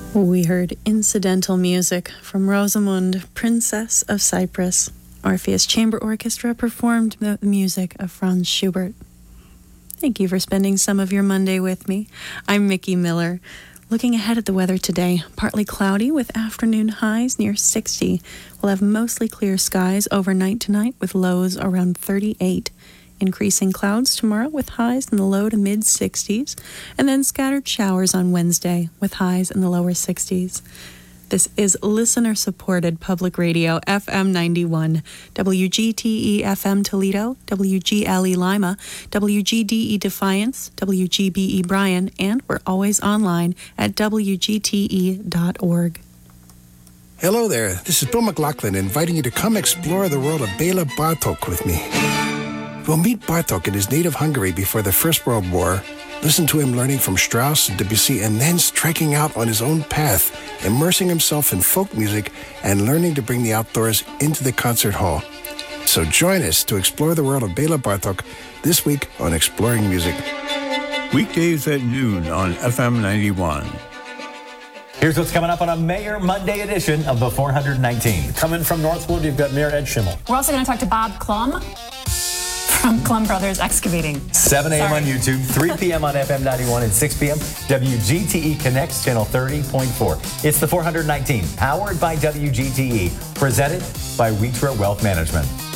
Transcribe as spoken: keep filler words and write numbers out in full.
We heard incidental music from Rosamund, Princess of Cyprus. Orpheus Chamber Orchestra performed the music of Franz Schubert. Thank you for spending some of your Monday with me. I'm Mickey Miller. Looking ahead at the weather today, partly cloudy with afternoon highs near sixty. We'll have mostly clear skies overnight tonight with lows around thirty-eight. Increasing clouds tomorrow with highs in the low to mid sixties, and then scattered showers on Wednesday with highs in the lower sixties. This is listener-supported public radio, F M ninety-one, W G T E F M Toledo, W G L E Lima, W G D E Defiance, W G B E Bryan, and we're always online at W G T E dot org. Hello there, this is Bill McLaughlin inviting you to come explore the world of Bela Bartok with me. We'll meet Bartok in his native Hungary before the First World War, listen to him learning from Strauss and Debussy, and then striking out on his own path, immersing himself in folk music and learning to bring the outdoors into the concert hall. So join us to explore the world of Bela Bartok this week on Exploring Music. Weekdays at noon on F M ninety-one. Here's what's coming up on a Mayor Monday edition of the four hundred nineteen. Coming from Northwood, you've got Mayor Ed Schimmel. We're also going to talk to Bob Klum from Klum Brothers Excavating. seven a.m. on YouTube, three p.m. on F M ninety-one, and six p.m. W G T E Connects, channel thirty point four. It's the four hundred nineteen, powered by W G T E, presented by Wheatra Wealth Management.